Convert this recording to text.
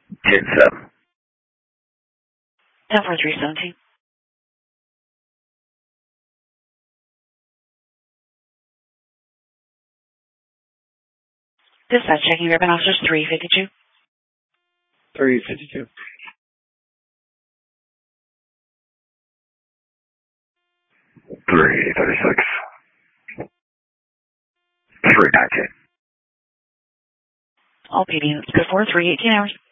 10-7. 10-4-3-17. Dispatch checking Ribbon Officers 352. 352. 336. 319. All PD units, good 4, 318 hours.